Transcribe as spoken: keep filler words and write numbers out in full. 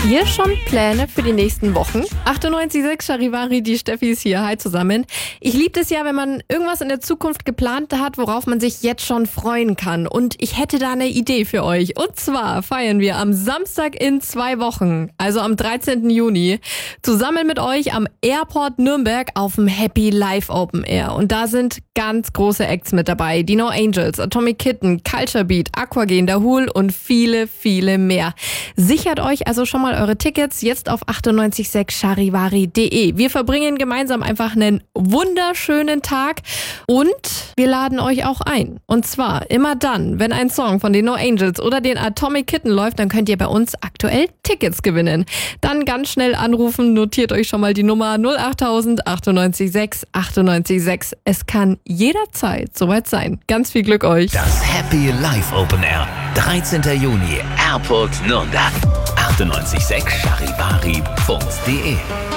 Ihr schon Pläne für die nächsten Wochen? achtundneunzig Komma sechs Charivari, die Steffi ist hier. Hi zusammen. Ich liebe es ja, wenn man irgendwas in der Zukunft geplant hat, worauf man sich jetzt schon freuen kann. Und ich hätte da eine Idee für euch. Und zwar feiern wir am Samstag in zwei Wochen, also am dreizehnten Juni, zusammen mit euch am Airport Nürnberg auf dem Happy Live Open Air. Und da sind ganz große Acts mit dabei. Die No Angels, Atomic Kitten, Culture Beat, Aquagen, Dahul und viele, viele mehr. Sichert euch also schon mal eure Tickets jetzt auf achtundneunzig Komma sechs charivari punkt de. Wir verbringen gemeinsam einfach einen wunderschönen Tag und wir laden euch auch ein. Und zwar immer dann, wenn ein Song von den No Angels oder den Atomic Kitten läuft, dann könnt ihr bei uns aktuell Tickets gewinnen. Dann ganz schnell anrufen, notiert euch schon mal die Nummer null achttausend achtundneunzig Komma sechs achtundneunzig Komma sechs. Es kann jederzeit soweit sein. Ganz viel Glück euch. Das Happy Live Open Air, dreizehnten Juni, Airport Nürnberg. achtundneunzig Komma sechs charivari punkt de